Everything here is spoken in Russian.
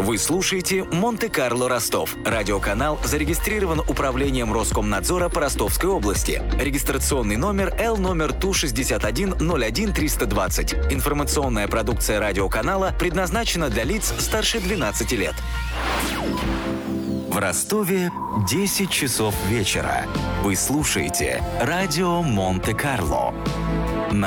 Вы слушаете «Монте-Карло Ростов». Радиоканал зарегистрирован Управлением Роскомнадзора по Ростовской области. Регистрационный номер Л номер ТУ-61-01-320. Информационная продукция радиоканала предназначена для лиц старше 12 лет. В Ростове 10 часов вечера. Вы слушаете радио Монте-Карло.